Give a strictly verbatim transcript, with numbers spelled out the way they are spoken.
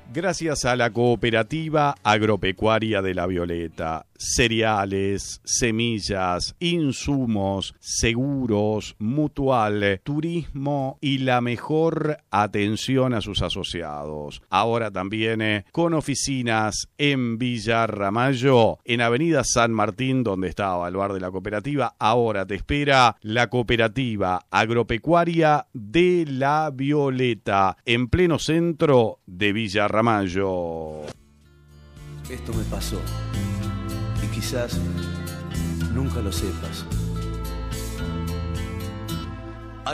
Gracias a la Cooperativa Agropecuaria de La Violeta, cereales, semillas, insumos, seguros, mutual, turismo y la mejor atención a sus asociados. Ahora también eh, con oficinas en Villa Ramallo, en Avenida San Martín, donde estaba el bar de la cooperativa. Ahora te espera la Cooperativa Agropecuaria de La Violeta, en pleno centro de Villa Ramallo. Esto me pasó y quizás nunca lo sepas.